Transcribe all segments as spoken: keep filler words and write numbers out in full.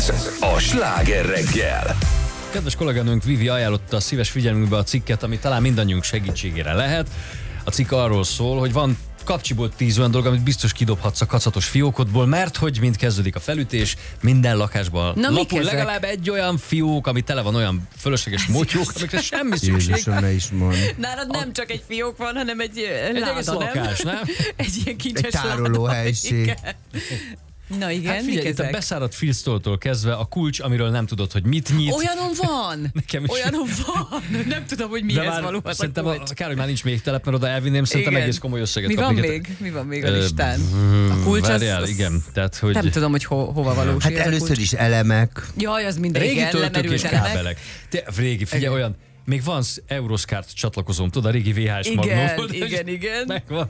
Ez a Sláger reggel. Kedves kolléganőnk Vivi ajánlotta a szíves figyelmünkbe a cikket, ami talán mindannyiunk segítségére lehet. A cikk arról szól, hogy van kapcsiból tíz olyan dolog, amit biztos kidobhatsz a kacatos fiókodból, mert hogy mind kezdődik a felütés, minden lakásban Na, lapul legalább egy olyan fiók, ami tele van olyan fölösleges motyók, amikre semmi szükség. Jézusom, ne is mond. Nálad nem csak egy fiók van, hanem egy, egy láda, egész nem? lakás, nem? Egy ilyen kincses Egy tárolóhelység. Na igen, Hát mik figyelj, itt a ezek? beszáradt filctól kezdve a kulcs, amiről nem tudod, hogy mit nyit. Olyanom van! Nekem is. Olyanom van! Nem tudom, hogy De mihez már való az a szerintem kulcs. a, kár, hogy már nincs még telep, mert oda elvinném, szerintem Igen. egész komoly összeget Mi van kapnék. még? Mi van még a Ö, listán? A kulcs az, Várjál, az igen. Tehát, hogy nem tudom, hogy ho, hova valósul Hát ez a először kulcs. is elemek. Jaj, az minden régi igen, töltők és lemerült elemek. kábelek. Te, régi, figyelj, Igen. olyan, még van Euroscard csatlakozóm, tudod, a régi vé há es Igen, magnóból. igen, igen. Megvan.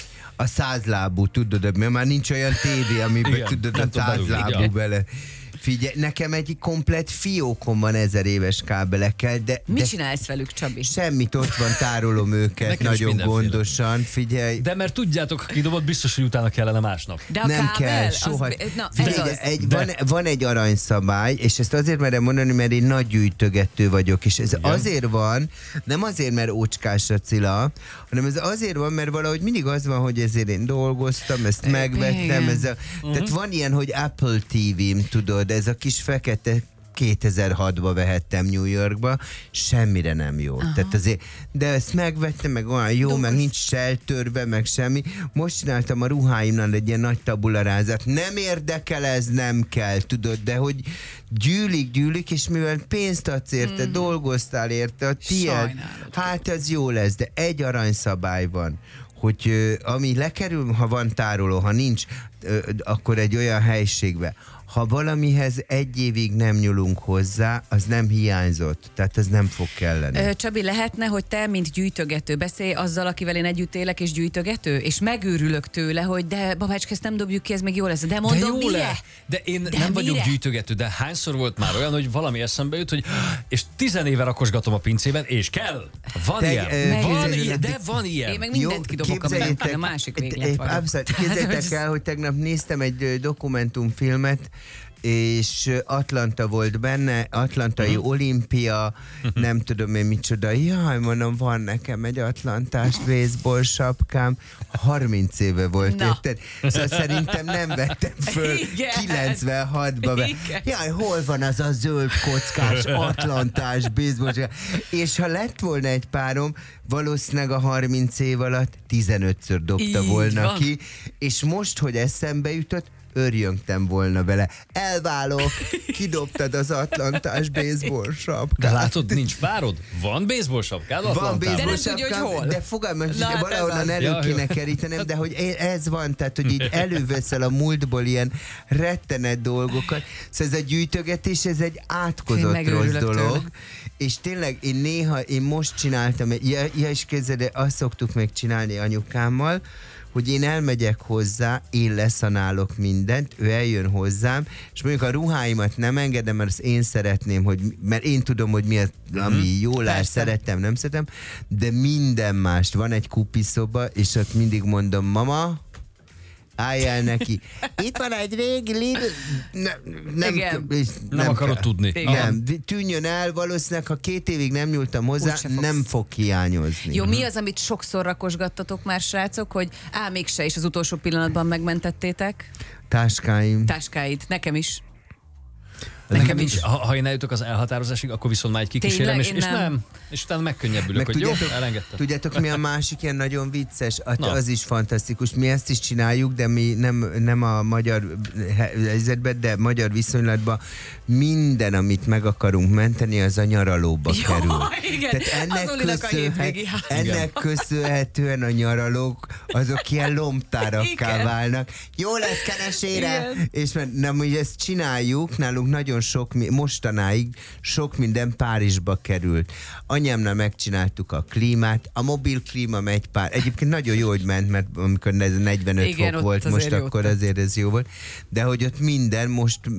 A százlábú, tudod, mert már nincs olyan tévé, amiben Igen, tudod nem a tudom belőle, százlábú igen. bele. Figyelj, nekem egy komplett fiókom van ezer éves kábelekkel, de, Mit de csinálsz velük, Csabi? semmit, ott van, tárolom őket Nekem is nagyon mindenféle. gondosan, figyelj. De mert tudjátok, ha kidobod, biztos, hogy utána kellene másnap. De a Nem kábel, kell, az- soha. Na, ez Figyelj, az. egy, De- van, van egy aranyszabály, és ezt azért merem mondani, mert én nagy gyűjtögető vagyok, és ez Igen. azért van, nem azért, mert ócskás a Cilla, hanem ez azért van, mert valahogy mindig az van, hogy ezért én dolgoztam, ezt megvettem, igen. ez a, tehát van ilyen, hogy Apple té vém, tudod, ez a kis fekete kétezer-hatba vehettem New Yorkba, semmire nem jó. Tehát azért, de ezt megvettem, meg olyan jó, Dolgoz- meg nincs se eltörve, meg semmi. Most csináltam a ruháimnál egy ilyen nagy tabularázat. Nem érdekel, ez nem kell, tudod, de hogy gyűlik, gyűlik, és mivel pénzt adsz érte, mm. dolgoztál érte, a tiéd, Sajnálod. hát ez jó lesz, de egy aranyszabály van, hogy ö, ami lekerül, ha van tároló, ha nincs, ö, akkor egy olyan helységbe. Ha valamihez egy évig nem nyúlunk hozzá, az nem hiányzott. Tehát ez nem fog kelleni. Ö, Csabi, lehetne, hogy te, mint gyűjtögető, beszélj azzal, akivel én együtt élek, és gyűjtögető, és megőrülök tőle, hogy de babácska, ezt nem dobjuk ki, ez még jó lesz. De De mondom, jó mire? le. De én De nem vagyok mire? gyűjtögető, de hányszor volt már olyan, hogy valami eszembe jut, hogy és tizenéve rakosgatom a pincében, és kell. Van Te- ilyen. ö, Van képzeljétek- ilyen. De van ilyen. Én meg mindent kidobok, ami nem kell, a másik véglet Épp vagyok. abszolút. Tehát, Képzeljétek hogy- el, hogy tegnap néztem egy ö, dokumentumfilmet, és ö, Atlanta volt benne, Atlantai Mhm. uh-huh. olimpia, nem tudom én micsoda. Jaj, mondom, van nekem egy atlantás baseball sapkám. harminc éve volt, Na. érted? Szóval szerintem nem vettem föl Igen. kilencvenhatba. Be. Igen. Jaj, hol van az a zöld kockás atlantás baseball sapkám? És ha lett volna egy párom, valószínűleg a harminc év alatt tizenötször dobta Így volna van. ki, és most, hogy eszembe jutott, örjöngtem volna vele. Elválok, kidobtad az atlantás baseball De sapkát. látod, nincs párod? Van baseball sapkád Van Atlantában? De baseball nem tudja, hogy sapkám, hol. de fogalmam, Na, hát hogy ez valahonnan az. elő Ja, kéne jó. kerítenem, de hogy ez van, tehát hogy így előveszel a múltból ilyen rettenet dolgokat. Szóval ez a gyűjtögetés, ez egy átkozott Én rossz megőrülök dolog. tőle. És tényleg én néha, én most csináltam, egy- ja, ja és képzeld, de azt szoktuk még csinálni anyukámmal, hogy én elmegyek hozzá, én leszanálok mindent, ő eljön hozzám, és mondjuk a ruháimat nem engedem, mert azt én szeretném, hogy, mert én tudom, hogy mi az, ami jól áll, Persze. szeretem, nem szeretem, de minden mást. Van egy kupiszoba, és ott mindig mondom, mama, állj el neki. Itt van egy régi Lidl. Ne, nem, Igen. és Nem akarod kell. tudni. Igen, tűnjön el, valószínűleg, ha két évig nem nyúltam hozzá, Úgyse fogsz. nem fog hiányozni. Jó, mi az, amit sokszor rakosgattatok már, srácok, hogy á, mégse, és az utolsó pillanatban megmentettétek? Táskáim. Táskáid, nekem is. Nekem is. Ha, ha én eljutok az elhatározásig, akkor viszont már egy kikísérem, Tényleg? és, Én és nem. nem. És utána megkönnyebbülök, Meg hogy jó, tudjátok- elengedtem. Tudjátok, mi a másik ilyen nagyon vicces? A- Na. Az is fantasztikus. Mi ezt is csináljuk, de mi nem, nem a magyar he- helyzetben, de magyar viszonylatban minden, amit meg akarunk menteni, az a nyaralóba Jó, kerül. igen. Azulinak a hétvégi ház. ennek köszönhetően a nyaralók azok ilyen lombtárakká Igen. válnak. Jó lesz kenesére! Igen. És mert nem, hogy ezt csináljuk, nálunk nagyon sok, mi- mostanáig sok minden Párizsba került. Anyámnál megcsináltuk a klímát, a mobil klíma megy pár. Egyébként nagyon jó, hogy ment, mert amikor ez negyvenöt Igen, fok ott volt, azért most jót akkor tett. azért ez jó volt. De hogy ott minden most